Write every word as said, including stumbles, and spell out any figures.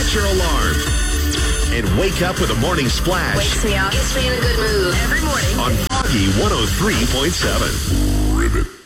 set your alarm, and wake up with a morning splash. Wakes me up, gets me in a good mood every morning On Foggy one oh three point seven. Ribbit.